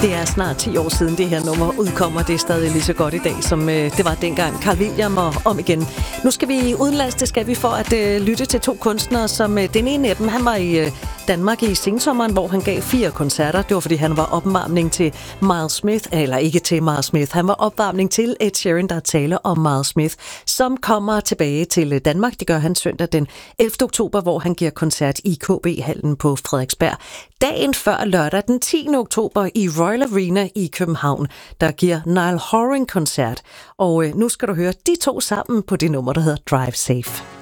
Det er snart 10 år siden det her nummer udkommer. Det er stadig lige så godt i dag, som det var dengang. Carl William og om igen. Nu skal vi udenlands, det skal vi for at lytte til to kunstnere, som den ene af dem, han var i Danmark i sensommeren, hvor han gav 4 koncerter. Det var, fordi han var opvarmning til Miles Smith, eller ikke til Miles Smith. Han var opvarmning til Ed Sheeran, der taler om Miles Smith, som kommer tilbage til Danmark. Det gør han søndag den 11. oktober, hvor han giver koncert i KB-hallen på Frederiksberg. Dagen før lørdag den 10. oktober i Royal Arena i København, der giver Niall Horan koncert. Og nu skal du høre de to sammen på det nummer, der hedder Drive Safe.